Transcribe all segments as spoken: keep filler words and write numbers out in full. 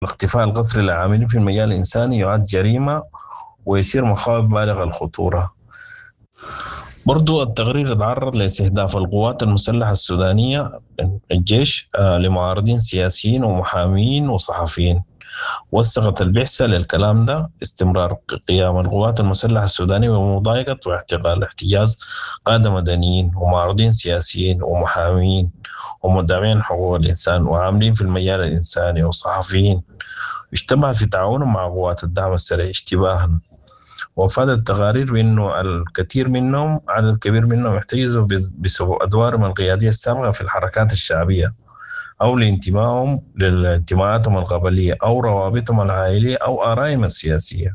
الاختفاء القسري للعاملين في المجال الإنساني يعد جريمة ويصير مخاوف بالغ الخطورة. برضو التقرير تعرض لاستهداف القوات المسلحة السودانية الجيش آه، لمعارضين سياسيين ومحامين وصحفيين. وثقت البعثة للكلام ده استمرار قيام القوات المسلحة السودانية بمضايقة واعتقال احتجاز قادة مدنيين ومعارضين سياسيين ومحامين ومدافعين حقوق الإنسان وعاملين في المجال الإنساني وصحفيين، اجتمعت في تعاونهم مع قوات الدعم السريع اشتباها. وافادت التقارير بأنه الكثير منهم عدد كبير منهم احتجزوا بسبب أدوارهم القيادية السابقة في الحركات الشعبية أو لانتمائهم لانتماءاتهم القبلية أو روابطهم العائلية أو آرائهم السياسية.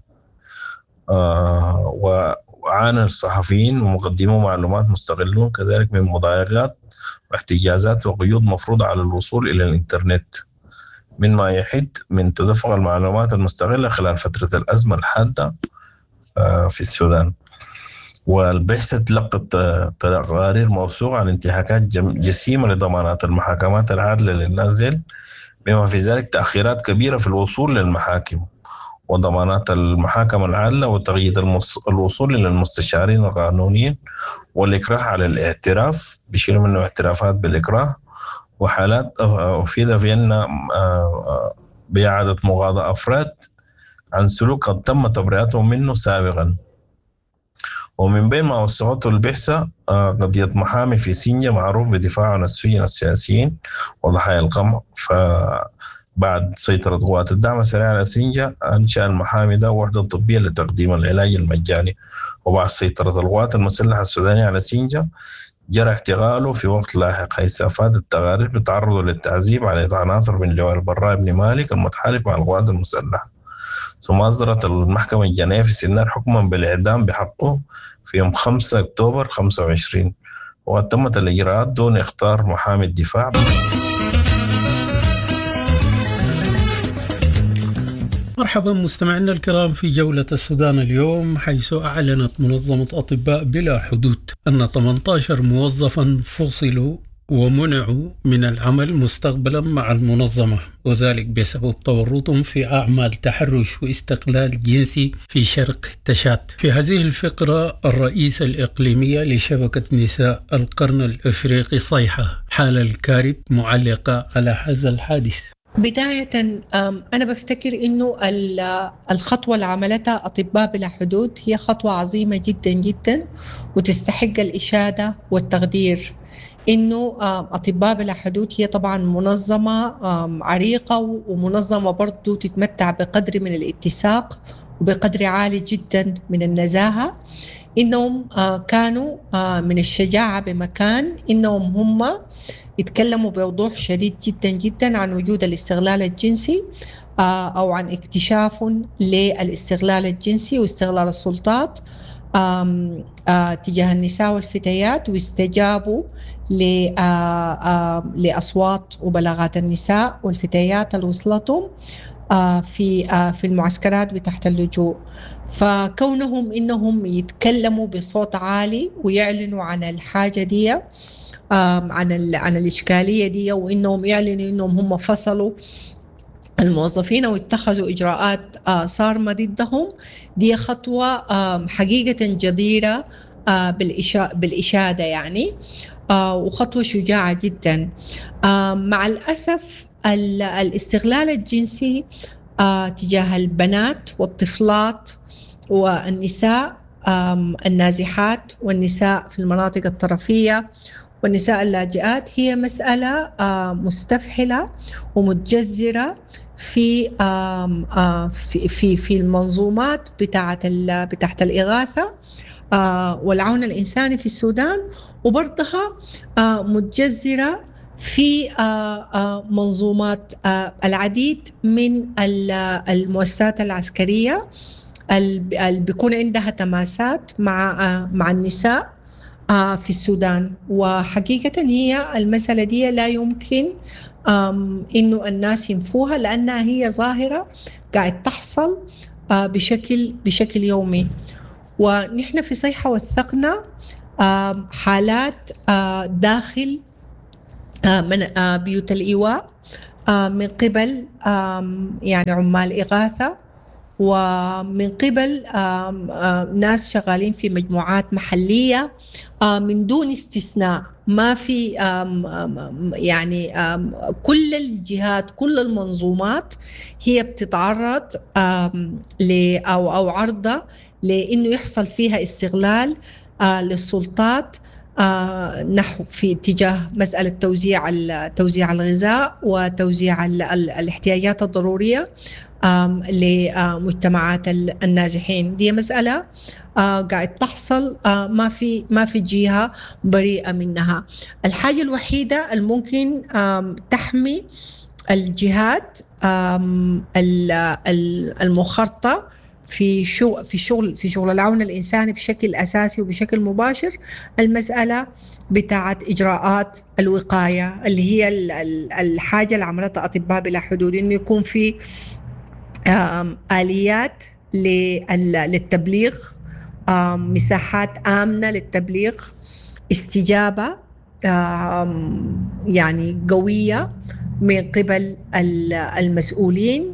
آه وعانى الصحفيين ومقدمو معلومات مستغلون كذلك من مضايقات واحتجازات وقيود مفروضة على الوصول إلى الإنترنت، مما يحد من تدفق المعلومات المستغلة خلال فترة الأزمة الحادة آه في السودان. والبعثة تلقت تقارير موثوقة عن انتهاكات جسيمة لضمانات المحاكمات العادلة للنازل، بما في ذلك تأخيرات كبيرة في الوصول للمحاكم وضمانات المحاكم العادلة وتقييد الوصول إلى المستشارين القانونيين والإكراه على الاعتراف بشيل منه اعترافات بالإكراه، وحالات أفيد في أن بإعادة مغاضاة أفراد عن سلوك قد تم تبرئتهم منه سابقا. ومن بين ما وثقته البعثة قضية محامي في سينجا معروف بدفاعه عن السجن السياسيين وضحايا القمع. فبعد سيطرة قوات الدعم السريع على سينجا أنشأ المحامي ده وحدة طبية لتقديم العلاج المجاني. وبعد سيطرة القوات المسلحة السودانية على سينجا جرى اعتقاله في وقت لاحق، حيث أفادت التقارير بتعرضه للتعذيب على عناصر من لواء البراء بن مالك المتحالف مع القوات المسلحة. ثم أصدرت المحكمة الجنائية في سنار حكما بالإعدام بحقه في يوم خمسة أكتوبر خمسة وعشرين، وقد تمت الإجراءات دون إختار محامي الدفاع. مرحبا مستمعينا الكرام في جولة السودان اليوم، حيث أعلنت منظمة أطباء بلا حدود أن ثمانية عشر موظفا فصلوا ومنعوا من العمل مستقبلا مع المنظمة، وذلك بسبب تورطهم في أعمال تحرش واستقلال جنسي في شرق تشات. في هذه الفقرة الرئيسة الإقليمية لشبكة نساء القرن الأفريقي صيحة حال الكارب معلقة على هذا الحادث. بداية أنا بفتكر إنه الخطوة اللي عملتها أطباء بلا حدود هي خطوة عظيمة جدا جدا وتستحق الإشادة والتقدير. إنه أطباء بلا حدود هي طبعا منظمة عريقة ومنظمة برضو تتمتع بقدر من الاتساق وبقدر عالي جدا من النزاهة. إنهم كانوا من الشجاعة بمكان إنهم هم يتكلموا بوضوح شديد جدا جدا عن وجود الاستغلال الجنسي أو عن اكتشاف للاستغلال الجنسي واستغلال السلطات آم آم تجاه النساء والفتيات، واستجابوا لأصوات وبلاغات النساء والفتيات اللي وصلتهم في في المعسكرات وتحت اللجوء. فكونهم إنهم يتكلموا بصوت عالي ويعلنوا عن الحاجة دي، عن عن الإشكالية دي، وإنهم يعلنوا إنهم هم فصلوا الموظفين واتخذوا إجراءات صارمة ضدهم، دي خطوة حقيقة جديرة بالإشادة يعني، وخطوة شجاعة جدا. مع الأسف الاستغلال الجنسي تجاه البنات والطفلات والنساء النازحات والنساء في المناطق الطرفية والنساء اللاجئات هي مسألة مستفحلة ومتجذرة في في في في المنظومات بتاعة بتاعة الإغاثة والعون الإنساني في السودان، وبرضها متجذرة في منظومات العديد من المؤسسات العسكرية اللي بيكون عندها تماسات مع مع النساء في السودان. وحقيقة هي المسألة دي لا يمكن إنه الناس ينفوها، لأنها هي ظاهرة قاعد تحصل بشكل بشكل يومي. ونحن في صيحة وثقنا حالات داخل من بيوت الإيواء من قبل يعني عمال إغاثة، ومن قبل ناس شغالين في مجموعات محلية من دون استثناء. ما في يعني كل الجهات كل المنظومات هي بتتعرض ل أو أو عرضة لأنه يحصل فيها استغلال للسلطات نحو في اتجاه مسألة توزيع توزيع الغذاء وتوزيع الاحتياجات الضرورية لمجتمعات النازحين. دي مسألة قاعد تحصل، ما في ما في جهة بريئة منها. الحاجة الوحيدة الممكن تحمي الجهات المخرطة في شغل في شغل في شغل العون الإنساني بشكل أساسي وبشكل مباشر المسألة بتاعت إجراءات الوقاية، اللي هي الحاجة اللي عملتها أطباء بلا حدود، إنه يكون في آليات للتبليغ، مساحات آمنة للتبليغ، استجابة يعني قوية من قبل المسؤولين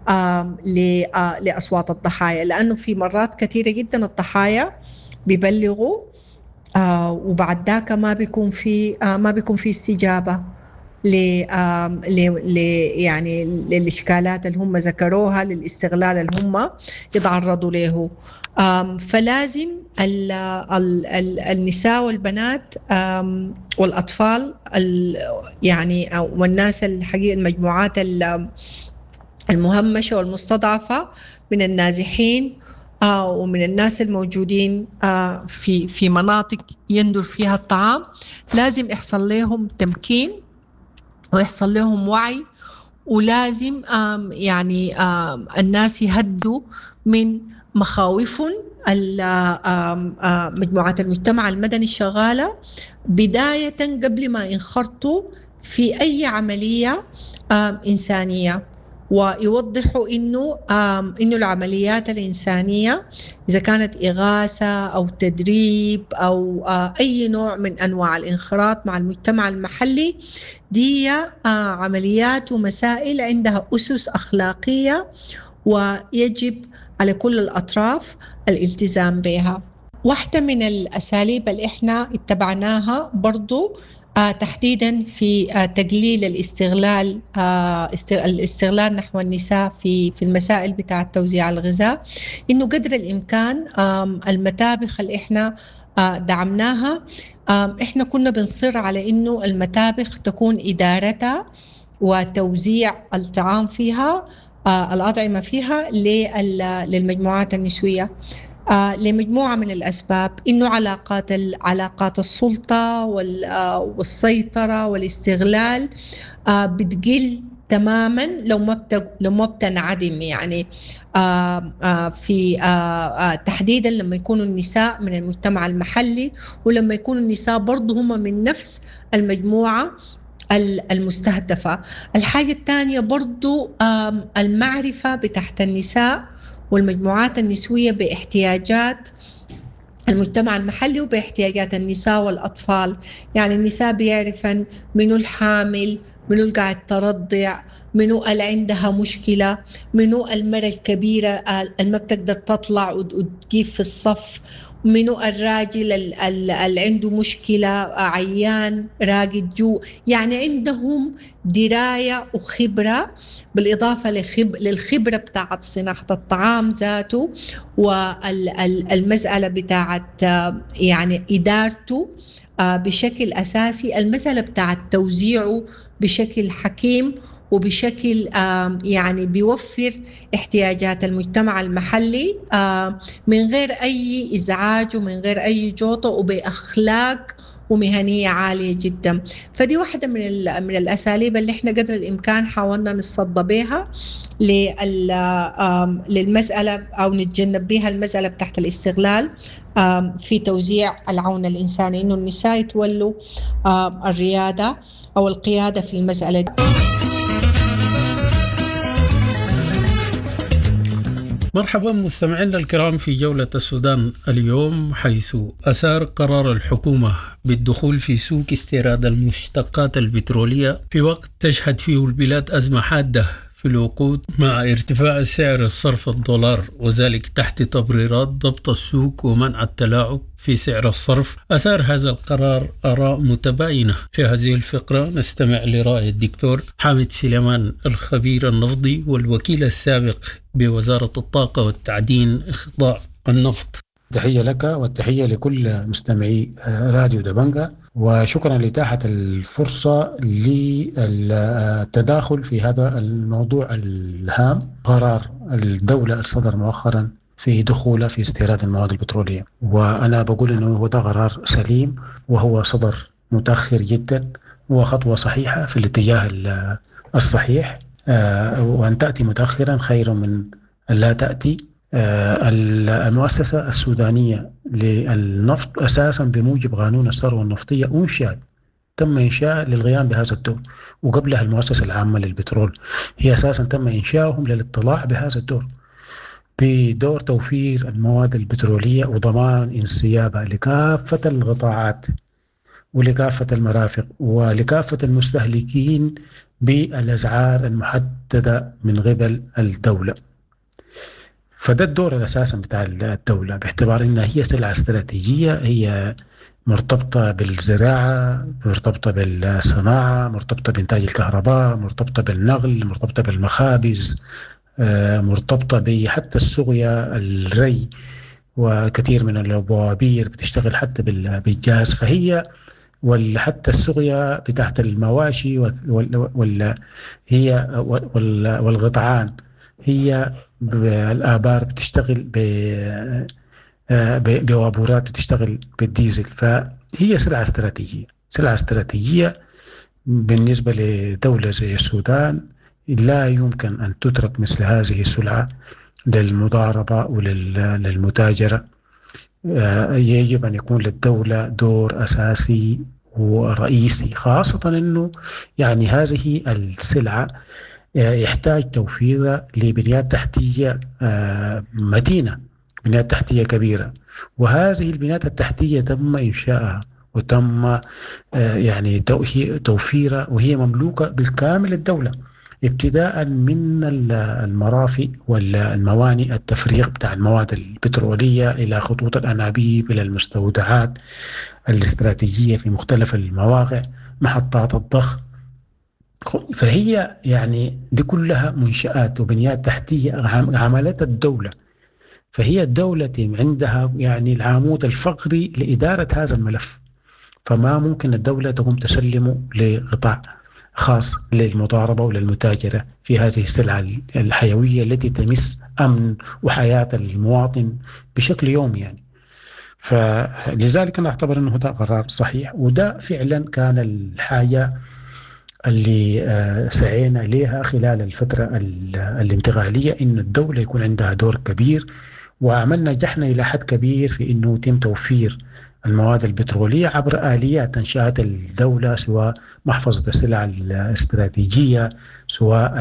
لأصوات الضحايا، لأنه في مرات كثيرة جدا الضحايا بيبلغوا وبعد ذاك ما بيكون في ما بيكون في استجابة ل يعني للإشكالات اللي هم ذكروها، للاستغلال اللي هم يتعرضوا له. فلازم ال ال ال النساء والبنات والأطفال يعني والناس الحقيقة المجموعات المهمشة والمستضعفة من النازحين ومن الناس الموجودين في في مناطق يندر فيها الطعام، لازم يحصل لهم تمكين ويحصل لهم وعي، ولازم يعني الناس يهدوا من مخاوفهم. مجموعات المجتمع المدني الشغالة بداية قبل ما ينخرطوا في أي عملية إنسانية، ويوضحوا إنه إنه العمليات الإنسانية إذا كانت إغاثة أو تدريب أو أي نوع من أنواع الانخراط مع المجتمع المحلي دي عمليات ومسائل عندها أسس أخلاقية ويجب على كل الأطراف الالتزام بها. واحدة من الأساليب اللي إحنا اتبعناها برضو آه تحديدا في آه تقليل الاستغلال آه الاستغلال نحو النساء في في المسائل بتاعة توزيع الغذاء، إنه قدر الإمكان المتابخ اللي إحنا آه دعمناها، آه إحنا كنا بنصر على إنه المتابخ تكون إدارتها وتوزيع الطعام فيها آه الأطعمة فيها للمجموعات النسوية آه لمجموعة من الأسباب، إنه علاقات علاقات السلطة والسيطرة والاستغلال آه بتقل تماما لو ما لو ما بتنعدم. يعني آه آه في آه آه تحديدا لما يكونوا النساء من المجتمع المحلي، ولما يكونوا النساء برضو هم من نفس المجموعة المستهدفة. الحاجة الثانية برضو آه المعرفة بتاعت النساء والمجموعات النسوية باحتياجات المجتمع المحلي وباحتياجات النساء والأطفال. يعني النساء بيعرفن منو الحامل، منو اللي قاعد ترضع، منو اللي عندها مشكلة، منو المرأة الكبيرة اللي ما بتقدر تطلع وتجيب في الصف، منو الراجل اللي عنده مشكلة عيان راقد جو. يعني عندهم دراية وخبرة بالإضافة لخب... للخبرة بتاعت صناعة الطعام ذاته والمسألة بتاعت يعني إدارته بشكل أساسي، المسألة بتاعت توزيعه بشكل حكيم وبشكل يعني بيوفر احتياجات المجتمع المحلي من غير أي إزعاج ومن غير أي جوطة وبأخلاق ومهنية عالية جدا. فدي واحدة من من الأساليب اللي احنا قدر الإمكان حاولنا نصد بها للمسألة أو نتجنب بها المسألة بتاعت الاستغلال في توزيع العون الإنساني، إنه النساء يتولوا الريادة أو القيادة في المسألة دي. مرحبا مستمعينا الكرام في جولة السودان اليوم، حيث أثار قرار الحكومة بالدخول في سوق استيراد المشتقات البترولية في وقت تشهد فيه البلاد أزمة حادة في الوقود مع ارتفاع سعر الصرف الدولار، وذلك تحت تبريرات ضبط السوق ومنع التلاعب في سعر الصرف. أثار هذا القرار آراء متباينة. في هذه الفقرة نستمع لرأي الدكتور حامد سليمان الخبير النفطي والوكيل السابق بوزارة الطاقة والتعدين إخضاع النفط. تحية لك والتحية لكل مستمعي راديو دبنجة، وشكرا لإتاحة الفرصة للتداخل في هذا الموضوع الهام. قرار الدولة الصدر مؤخرا في دخوله في استيراد المواد البترولية، وأنا بقول أنه هو ده قرار سليم، وهو صدر متأخر جدا، وخطوة صحيحة في الاتجاه الصحيح، وأن تأتي متأخرا خير من لا تأتي. المؤسسة السودانية للنفط أساسا بموجب قانون الثروة النفطية أنشأت، تم إنشاء للقيام بهذا الدور، وقبلها المؤسسة العامة للبترول هي أساسا تم إنشاؤهم للاطلاع بهذا الدور، بدور توفير المواد البترولية وضمان انسيابها لكافة القطاعات ولكافة المرافق ولكافة المستهلكين بالأسعار المحددة من قبل الدولة. فده الدور الأساسي بتاع الدولة، باعتبار أنها هي سلعة استراتيجية، هي مرتبطة بالزراعة، مرتبطة بالصناعة، مرتبطة بإنتاج الكهرباء، مرتبطة بالنقل، مرتبطة بالمخابز، مرتبطة بحتى السقيا، الري، وكثير من البوابير بتشتغل حتى بالجاز. فهي وحتى السقيا بتاعت المواشي وال هي والغطعان، هي الآبار بتشتغل بوابورات بتشتغل بالديزل. فهي سلعة استراتيجية، سلعة استراتيجية بالنسبة لدولة زي السودان. لا يمكن أن تترك مثل هذه السلعة للمضاربة وللمتاجرة. يجب أن يكون للدولة دور أساسي ورئيسي، خاصة أنه يعني هذه السلعة يحتاج توفير لبنيات تحتية متينة، بنيات تحتية كبيرة، وهذه البنيات التحتية تم إنشائها وتم يعني توفيرها، وهي مملوكة بالكامل للدولة، ابتداء من المرافق والموانئ التفريغ بتاع المواد البترولية إلى خطوط الأنابيب، إلى المستودعات الاستراتيجية في مختلف المواقع، محطات الضخ. فهي يعني دي كلها منشآت وبنيات تحتية عملت الدولة، فهي الدولة عندها يعني العمود الفقري لإدارة هذا الملف. فما ممكن الدولة تقوم تسلمه لقطاع خاص للمضاربة وللمتاجرة في هذه السلعة الحيوية التي تمس أمن وحياة المواطن بشكل يومي يعني. فلذلك أنا أعتبر أنه ده قرار صحيح، وده فعلا كان الحاجة اللي سعينا لها خلال الفترة الانتقالية، إن الدولة يكون عندها دور كبير، وعملنا نجحنا إلى حد كبير في إنه يتم توفير المواد البترولية عبر آليات أنشأت الدولة، سواء محفظة السلع الاستراتيجية، سواء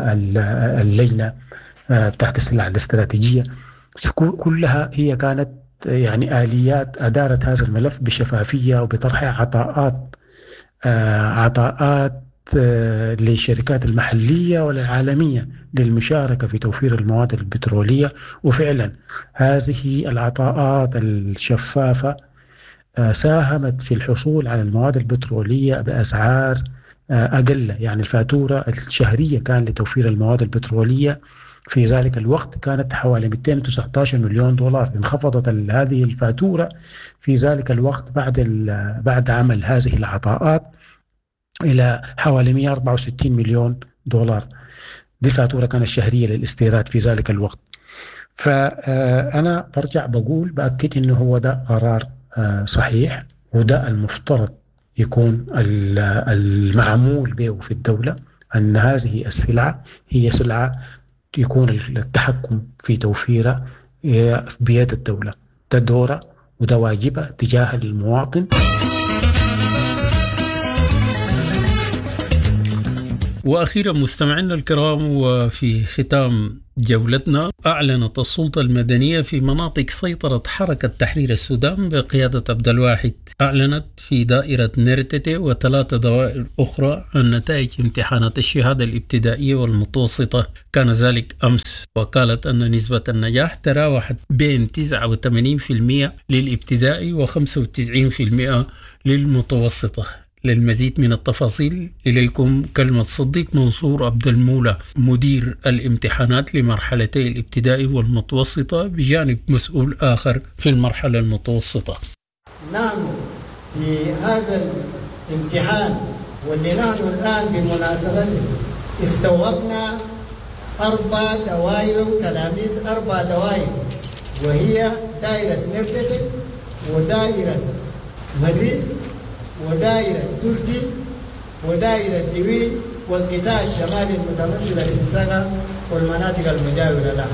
اللجنة بتاعت السلع الاستراتيجية، كلها هي كانت يعني آليات أدارت هذا الملف بشفافية وبطرح عطاءات عطاءات للشركات المحلية والعالمية للمشاركة في توفير المواد البترولية. وفعلا هذه العطاءات الشفافة ساهمت في الحصول على المواد البترولية بأسعار أقل، يعني الفاتورة الشهرية كان لتوفير المواد البترولية في ذلك الوقت كانت حوالي مئتين وتسعة عشر مليون دولار. انخفضت هذه الفاتورة في ذلك الوقت بعد بعد عمل هذه العطاءات إلى حوالي مئة وأربعة وستين مليون دولار. دي الفاتورة كانت الشهرية للاستيراد في ذلك الوقت. فأنا برجع بقول بأكد إنه هو ده قرار صحيح، وده المفترض يكون المعمول به في الدولة، أن هذه السلعة هي سلعة يكون التحكم في توفيرها بيد الدولة. ده دورة وده واجبة تجاه المواطن. وأخيرا مستمعينا الكرام، وفي ختام جولتنا، أعلنت السلطة المدنية في مناطق سيطرة حركة تحرير السودان بقيادة عبد الواحد، أعلنت في دائرة نرتتي وثلاثة دوائر أخرى عن نتائج امتحانات الشهادة الابتدائية والمتوسطة. كان ذلك أمس، وقالت أن نسبة النجاح تراوحت بين تسعة وثمانين بالمئة للابتدائي وخمسة وتسعين بالمئة للمتوسطة. للمزيد من التفاصيل إليكم كلمة صديق منصور عبد المولى، مدير الامتحانات لمرحلتي الابتدائي والمتوسطة، بجانب مسؤول آخر في المرحلة المتوسطة. نحن في هذا الامتحان واللي نحن الآن بمناسبته استوعبنا أربع دوائر تلاميذ، أربع دوائر، وهي دائرة نرتتي ودائرة مريء ودائرة تركي ودائرة لوي والقطاع الشمالي المتمثلة في السغا والمناطق المجاورة لها.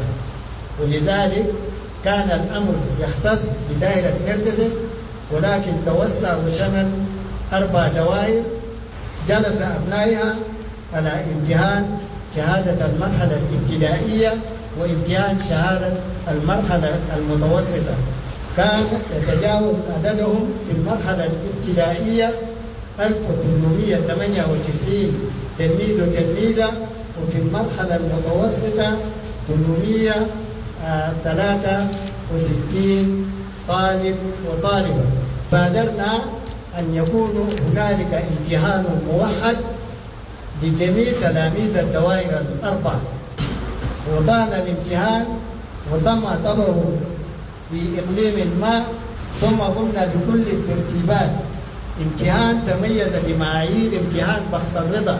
ولذلك كان الأمر يختص بدائرة نرتتي، ولكن توسع وشمل أربع دوائر جلس أبنائها على امتحان شهادة المرحلة الابتدائية وامتحان شهادة المرحلة المتوسطة. كان يتجاوز عددهم في المرحلة الابتدائية ألف وثمانمئة وثمانية وتسعين تلميذ وتلميذة، وفي المرحلة المتوسطة ثمانمئة وثلاثة وستين طالب وطالبة. بادرنا أن يكون هنالك امتحان موحد لجميع تلاميذ الدوائر الأربع، وضعنا الامتحان وتم اعتبره في إقليم ما، ثم قمنا بكل الترتيبات. امتحان تميز بمعايير امتحان بخت الرضا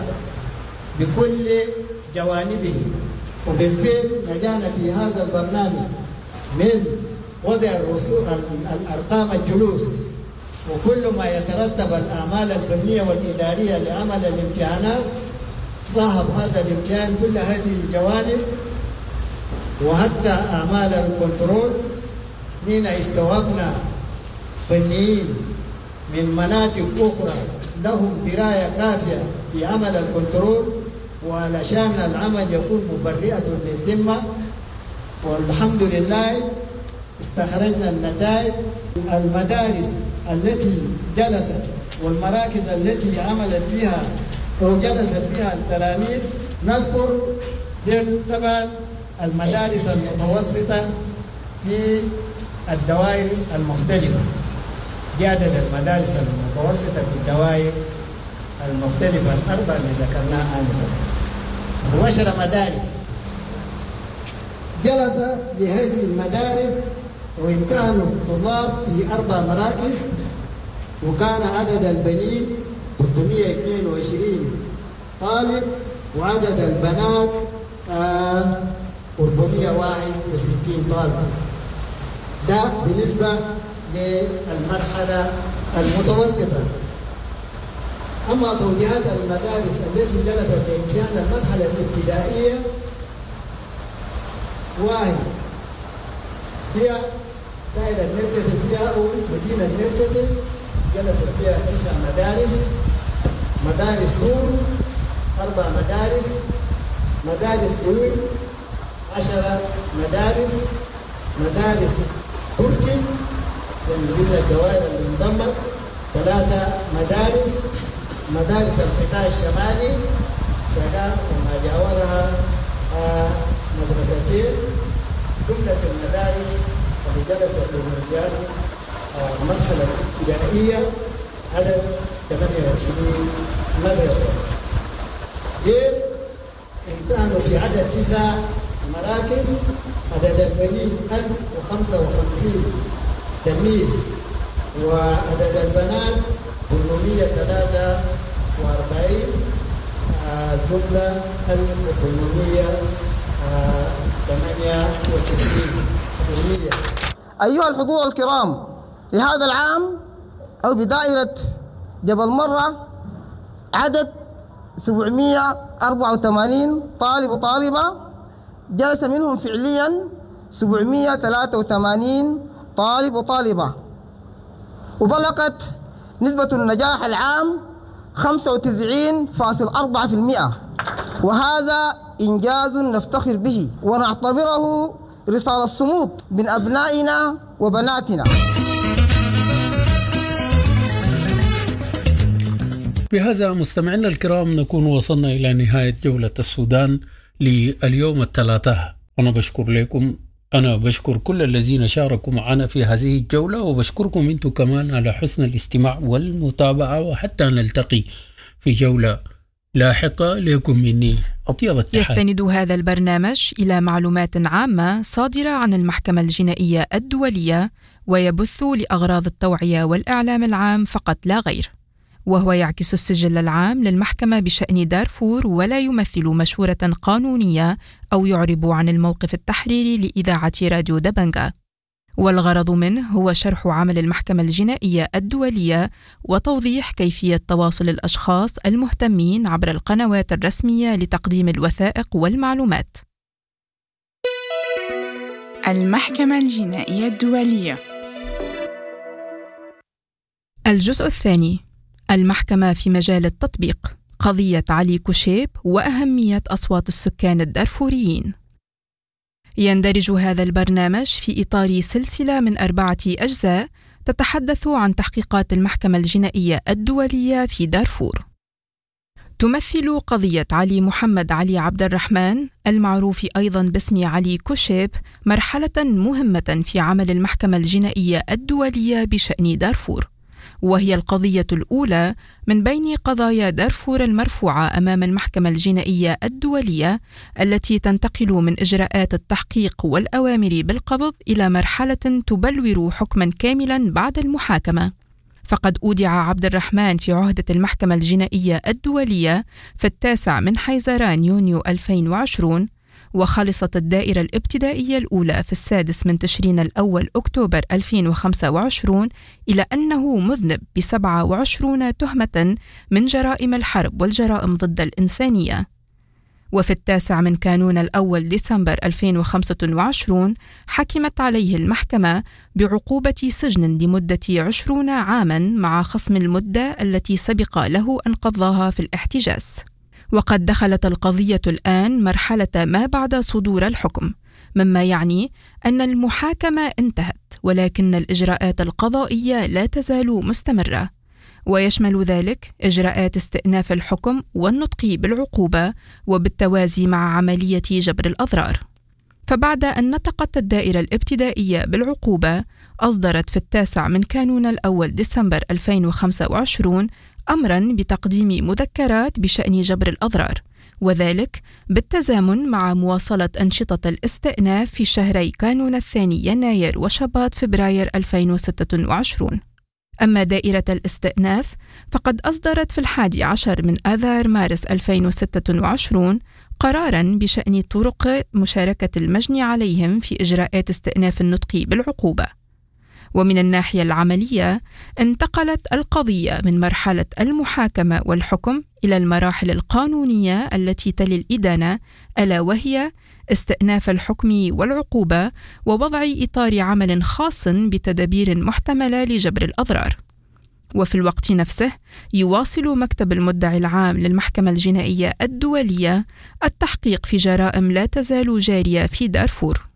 بكل جوانبه، وبالفعل نجانا في هذا البرنامج من وضع الرسوم الأرقام الجلوس وكل ما يترتب الأعمال الفنية والإدارية لعمل الامتحانات. صاحب هذا الامتحان كل هذه الجوانب، وحتى أعمال الكنترول من استوعبنا فنيين من مناطق أخرى لهم دراية كافية في عمل الكنترول، وعلشان العمل يكون مبرئة للذمة. والحمد لله استخرجنا النتائج. المدارس التي جلست والمراكز التي عملت فيها أو جلست فيها التلاميذ نذكر طبعا المدارس المتوسطة في الدوائر المختلفة. دي عدد المدارس المتوسطة في الدوائر المختلفة الأربع اللي ذكرناها آنفا، وعشر مدارس. جلس لهذه المدارس وامتحنوا الطلاب في أربع مراكز، وكان عدد البنين ثلاثمئة واثنين وعشرين طالب، وعدد البنات آه أربعمئة وواحد وستين طالب. ده بالنسبة للمرحلة المتوسطة. أما توجيهات المدارس التي جلست لامتحان المرحلة الابتدائية، واحد هي دائرة نرتتي فيها أو مدينة نرتتي جلست فيها تسع مدارس. مدارس نور أربع مدارس، مدارس لوي عشرة مدارس، مدارس تركي من ضمن الدوائر اللي انضمت ثلاثة مدارس، مدارس القطاع الشمالي سقا وما جاورها آه مدرستين. جملة المدارس اللي جلست في المرجان آه المرحلة الابتدائية عدد ثمانية وعشرين مدرسة. غير امتحنوا في عدد تسع مراكز، عدد البنين ألف وخمسة وخمسين تلميذ، وعدد البنات ثمانمئة وثلاثة وأربعين، الجملة ألف وثمانمئة وثمانية وتسعين. أيها الحضور الكرام، في هذا العام أو بدائرة جبل مرة عدد سبعمئة وأربعة وثمانين طالب وطالبة، جلس منهم فعليا سبعمئة وثلاثة وثمانين طالب وطالبة، وبلغت نسبة النجاح العام خمسة وتسعين فاصلة أربعة بالمئة. وهذا إنجاز نفتخر به ونعتبره رسالة صمود من أبنائنا وبناتنا. بهذا مستمعينا الكرام نكون وصلنا إلى نهاية جولة السودان لليوم الثلاثاء. أنا بشكر لكم أنا بشكر كل الذين شاركوا معنا في هذه الجولة، وبشكركم أنتم كمان على حسن الاستماع والمتابعة، وحتى نلتقي في جولة لاحقة. لكم مني أطيب التحية. يستند هذا البرنامج إلى معلومات عامة صادرة عن المحكمة الجنائية الدولية، ويبث لأغراض التوعية والإعلام العام فقط لا غير، وهو يعكس السجل العام للمحكمة بشأن دارفور، ولا يمثل مشورة قانونية أو يعرب عن الموقف التحريري لإذاعة راديو دبنجا. والغرض منه هو شرح عمل المحكمة الجنائية الدولية وتوضيح كيفية تواصل الأشخاص المهتمين عبر القنوات الرسمية لتقديم الوثائق والمعلومات. المحكمة الجنائية الدولية. الجزء الثاني: المحكمة في مجال التطبيق، قضية علي كوشيب وأهمية أصوات السكان الدارفوريين. يندرج هذا البرنامج في إطار سلسلة من أربعة أجزاء تتحدث عن تحقيقات المحكمة الجنائية الدولية في دارفور. تمثل قضية علي محمد علي عبد الرحمن، المعروف أيضاً باسم علي كوشيب، مرحلة مهمة في عمل المحكمة الجنائية الدولية بشأن دارفور، وهي القضية الأولى من بين قضايا دارفور المرفوعة أمام المحكمة الجنائية الدولية، التي تنتقل من إجراءات التحقيق والأوامر بالقبض إلى مرحلة تبلور حكماً كاملاً بعد المحاكمة. فقد أودع عبد الرحمن في عهدة المحكمة الجنائية الدولية في التاسع من حيزران يونيو ألفين وعشرين، وخلصت الدائرة الابتدائية الأولى في السادس من تشرين الأول أكتوبر ألفين وخمسة وعشرين إلى أنه مذنب بسبعة وعشرين تهمة من جرائم الحرب والجرائم ضد الإنسانية. وفي التاسع من كانون الأول ديسمبر ألفين وخمسة وعشرين حكمت عليه المحكمة بعقوبة سجن لمدة عشرين عاماً مع خصم المدة التي سبق له أن قضاها في الاحتجاز. وقد دخلت القضية الآن مرحلة ما بعد صدور الحكم، مما يعني أن المحاكمة انتهت، ولكن الإجراءات القضائية لا تزال مستمرة، ويشمل ذلك إجراءات استئناف الحكم والنطق بالعقوبة، وبالتوازي مع عملية جبر الأضرار. فبعد أن نطقت الدائرة الابتدائية بالعقوبة، أصدرت في التاسع من كانون الأول ديسمبر ألفين وخمسة وعشرين أمراً بتقديم مذكرات بشأن جبر الأضرار، وذلك بالتزامن مع مواصلة أنشطة الاستئناف في شهري كانون الثاني يناير وشباط فبراير ألفين وستة وعشرين. أما دائرة الاستئناف فقد أصدرت في الحادي عشر من آذار مارس ألفين وستة وعشرين قراراً بشأن طرق مشاركة المجني عليهم في إجراءات استئناف النطق بالعقوبة. ومن الناحية العملية انتقلت القضية من مرحلة المحاكمة والحكم إلى المراحل القانونية التي تلي الإدانة، ألا وهي استئناف الحكم والعقوبة ووضع إطار عمل خاص بتدابير محتملة لجبر الأضرار. وفي الوقت نفسه يواصل مكتب المدعي العام للمحكمة الجنائية الدولية التحقيق في جرائم لا تزال جارية في دارفور.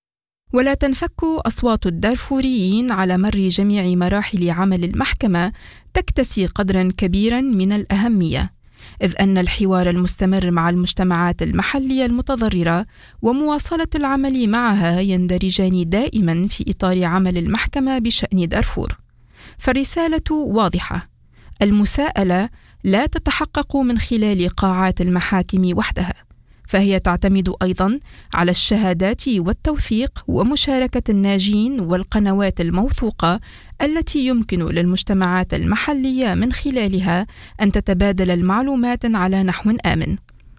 ولا تنفك أصوات الدارفوريين على مر جميع مراحل عمل المحكمة تكتسي قدراً كبيراً من الأهمية، إذ أن الحوار المستمر مع المجتمعات المحلية المتضررة ومواصلة العمل معها يندرجان دائماً في إطار عمل المحكمة بشأن دارفور. فالرسالة واضحة: المساءلة لا تتحقق من خلال قاعات المحاكم وحدها، فهي تعتمد أيضاً على الشهادات والتوثيق ومشاركة الناجين والقنوات الموثوقة التي يمكن للمجتمعات المحلية من خلالها أن تتبادل المعلومات على نحو آمن،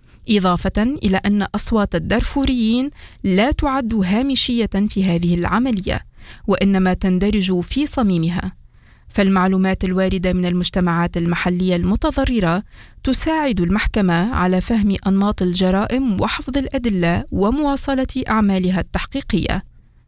إضافة إلى أن أصوات الدارفوريين لا تعد هامشية في هذه العملية، وإنما تندرج في صميمها. فالمعلومات الواردة من المجتمعات المحلية المتضررة تساعد المحكمة على فهم أنماط الجرائم وحفظ الأدلة ومواصلة أعمالها التحقيقية.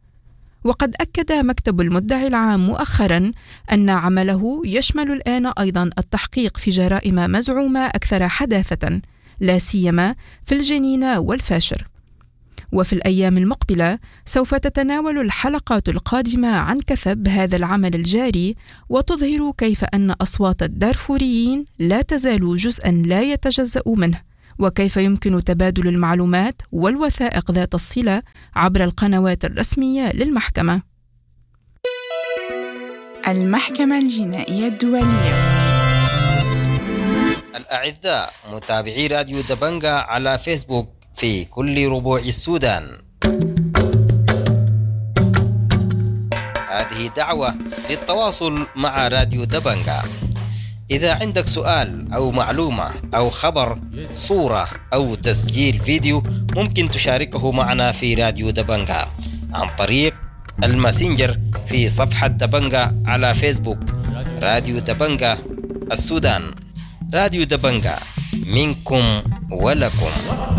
وقد أكد مكتب المدعي العام مؤخراً أن عمله يشمل الآن أيضاً التحقيق في جرائم مزعومة أكثر حداثة، لا سيما في الجنينة والفاشر. وفي الأيام المقبلة سوف تتناول الحلقات القادمة عن كثب هذا العمل الجاري، وتظهر كيف أن أصوات الدارفوريين لا تزال جزءاً لا يتجزأ منه، وكيف يمكن تبادل المعلومات والوثائق ذات الصلة عبر القنوات الرسمية للمحكمة. المحكمة الجنائية الدولية. الأعزاء متابعي راديو دبنجا على فيسبوك في كل ربوع السودان، هذه دعوة للتواصل مع راديو دبنجا. إذا عندك سؤال أو معلومة أو خبر، صورة أو تسجيل فيديو، ممكن تشاركه معنا في راديو دبنجا عن طريق الماسنجر في صفحة دبنجا على فيسبوك. راديو دبنجا السودان، راديو دبنجا، منكم ولكم.